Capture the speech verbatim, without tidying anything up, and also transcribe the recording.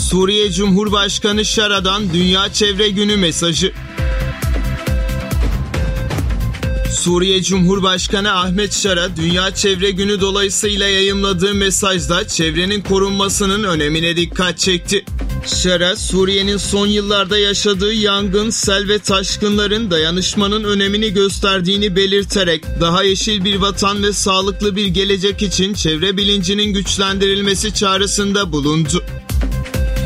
Suriye Cumhurbaşkanı Şara'dan Dünya Çevre Günü mesajı. Suriye Cumhurbaşkanı Ahmet Şara, Dünya Çevre Günü dolayısıyla yayımladığı mesajda çevrenin korunmasının önemine dikkat çekti. Şara, Suriye'nin son yıllarda yaşadığı yangın, sel ve taşkınların dayanışmanın önemini gösterdiğini belirterek daha yeşil bir vatan ve sağlıklı bir gelecek için çevre bilincinin güçlendirilmesi çağrısında bulundu.